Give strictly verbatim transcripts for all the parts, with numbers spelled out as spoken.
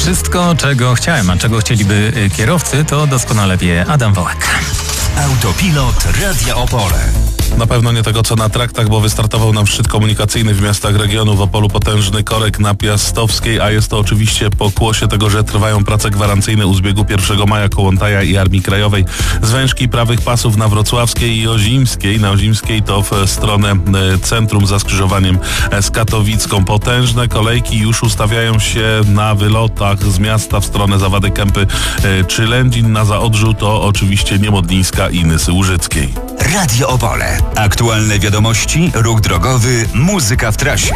Wszystko, czego chciałem, a czego chcieliby kierowcy, to doskonale wie Adam Wołek. Autopilot Radia Opole. Na pewno nie tego, co na traktach, bo wystartował nam szczyt komunikacyjny w miastach regionu. W Opolu potężny korek na Piastowskiej, a jest to oczywiście pokłosie tego, że trwają prace gwarancyjne u zbiegu pierwszego maja Kołłątaja i Armii Krajowej. Zwężki prawych pasów na Wrocławskiej i Ozimskiej. Na Ozimskiej to w stronę centrum za skrzyżowaniem z Katowicką. Potężne kolejki już ustawiają się na wylotach z miasta w stronę Zawady Kępy czy Lędzin. Na Zaodrzu to oczywiście Niemodlińska i Nysy Łużyckiej. Radio Opole. Aktualne wiadomości, ruch drogowy, muzyka w trasie.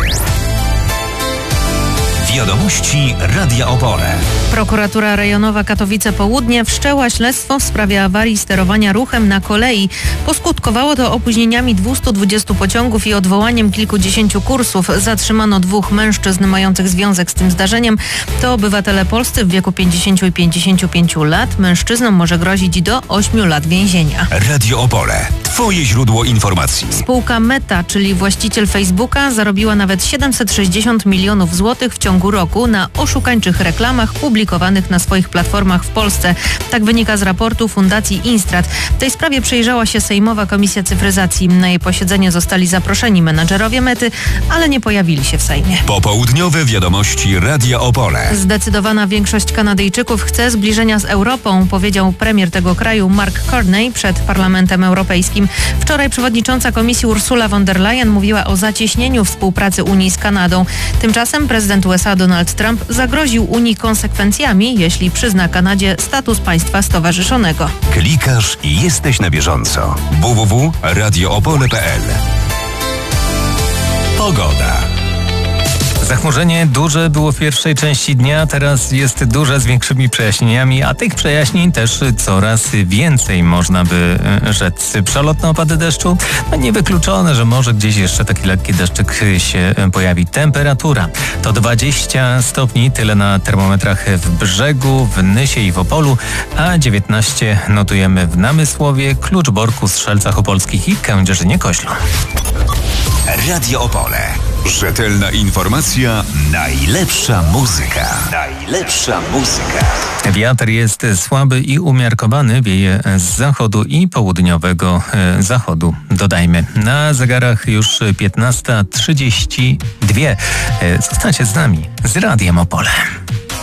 Wiadomości Radia Opole. Prokuratura Rejonowa Katowice Południe wszczęła śledztwo w sprawie awarii sterowania ruchem na kolei. Poskutkowało to opóźnieniami dwieście dwadzieścia pociągów i odwołaniem kilkudziesięciu kursów. Zatrzymano dwóch mężczyzn mających związek z tym zdarzeniem. To obywatele polscy w wieku pięćdziesięciu i pięćdziesięciu pięciu lat. Mężczyznom może grozić do ośmiu lat więzienia. Radio Opole. Twoje źródło informacji. Spółka Meta, czyli właściciel Facebooka, zarobiła nawet siedemset sześćdziesiąt milionów złotych w ciągu roku na oszukańczych reklamach publikowanych na swoich platformach w Polsce. Tak wynika z raportu Fundacji Instrat. W tej sprawie przejrzała się Sejmowa Komisja Cyfryzacji. Na jej posiedzenie zostali zaproszeni menadżerowie Mety, ale nie pojawili się w Sejmie. Popołudniowe wiadomości Radia Opole. Zdecydowana większość Kanadyjczyków chce zbliżenia z Europą, powiedział premier tego kraju Mark Carney przed Parlamentem Europejskim. Wczoraj przewodnicząca Komisji Ursula von der Leyen mówiła o zacieśnieniu współpracy Unii z Kanadą. Tymczasem prezydent U S A Donald Trump zagroził Unii konsekwencjami, jeśli przyzna Kanadzie status państwa stowarzyszonego. Klikasz i jesteś na bieżąco. w w w kropka radio opole kropka p l. Pogoda. Zachmurzenie duże było w pierwszej części dnia, teraz jest duże z większymi przejaśnieniami, a tych przejaśnień też coraz więcej, można by rzec. Przelotne opady deszczu, no niewykluczone, że może gdzieś jeszcze taki lekki deszczyk się pojawi. Temperatura to dwadzieścia stopni, tyle na termometrach w Brzegu, w Nysie i w Opolu, a dziewiętnaście notujemy w Namysłowie, Kluczborku, Strzelcach Opolskich i Kędzierzynie-Koźlu. Radio Opole. Rzetelna informacja, najlepsza muzyka. Najlepsza muzyka. Wiatr jest słaby i umiarkowany, wieje z zachodu i południowego zachodu. Dodajmy, na zegarach już piętnasta trzydzieści dwa. Zostańcie z nami, z Radiem Opole.